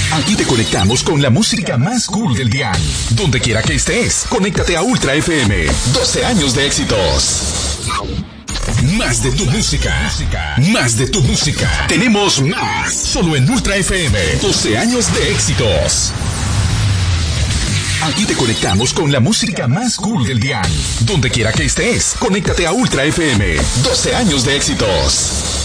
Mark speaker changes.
Speaker 1: Aquí te conectamos con la música más cool del día. Donde quiera que estés, conéctate a Ultra FM. 12 años de éxitos. Más de tu música. Más de tu música. Tenemos más. Solo en Ultra FM. 12 años de éxitos. Aquí te conectamos con la música más cool del día. Donde quiera que estés, conéctate a Ultra FM. 12 años de éxitos.